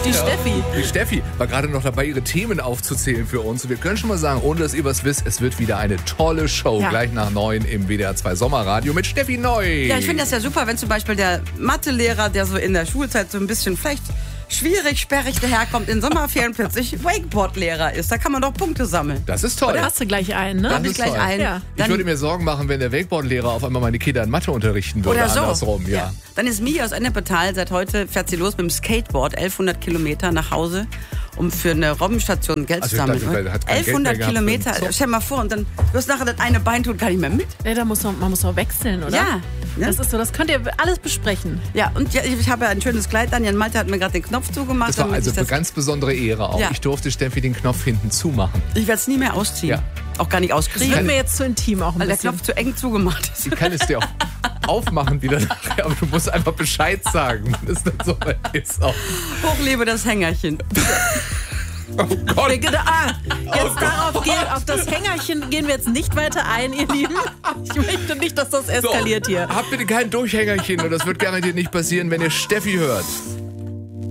Die Steffi. Die Steffi war gerade noch dabei, ihre Themen aufzuzählen für uns. Und wir können schon mal sagen, ohne dass ihr was wisst, es wird wieder eine tolle Show. Ja. Gleich nach 9 im WDR 2 Sommerradio mit Steffi Neu. Ja, ich finde das ja super, wenn zum Beispiel der Mathelehrer, der so in der Schulzeit so ein bisschen vielleicht schwierig, sperrig daherkommt, in Sommerferien plötzlich Wakeboard-Lehrer ist. Da kann man doch Punkte sammeln. Das ist toll. Da hast du gleich einen, ne? Das Hab ich ist gleich toll. einen. Ja. Ich würde mir Sorgen machen, wenn der Wakeboard-Lehrer auf einmal meine Kinder in Mathe unterrichten würde. Oder so. Andersrum, ja. Dann ist Mia aus Ennepetal. Seit heute fährt sie los mit dem Skateboard, 1100 Kilometer nach Hause, um für eine Robbenstation Geld Also zu ich sammeln. dachte, weil hat kein 1100 Geld mehr gehabt Kilometer, für den Zug. stell mal vor, und dann wirst nachher das eine Bein tut gar nicht mehr mit. Ja, man muss auch wechseln, oder? Ja. Das ist so, das könnt ihr alles besprechen. Ja, und ja, ich habe ja ein schönes Kleid an. Jan Malte hat mir gerade den Knopf zugemacht. Das war damit also ich eine ganz besondere Ehre auch. Ja. Ich durfte Steffi den Knopf hinten zumachen. Ich werde es nie mehr ausziehen. Ja. Auch gar nicht Das auskriegen, wird mir jetzt zu intim auch ein weil der bisschen. Knopf zu eng zugemacht ist. Ich kann es dir auch aufmachen wieder nachher, aber du musst einfach Bescheid sagen, wenn es dann so weit ist. Auch. Hochlebe das Hängerchen. Oh Gott. Jetzt auf das Hängerchen gehen wir jetzt nicht weiter ein, ihr Lieben. Ich möchte nicht, dass das eskaliert hier. Habt bitte kein Durchhängerchen und das wird garantiert nicht passieren, wenn ihr Steffi hört.